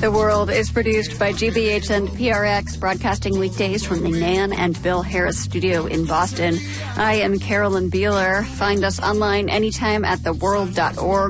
The World is produced by GBH and PRX, broadcasting weekdays from the Nan and Bill Harris studio in Boston. I am Carolyn Beeler. Find us online anytime at theworld.org.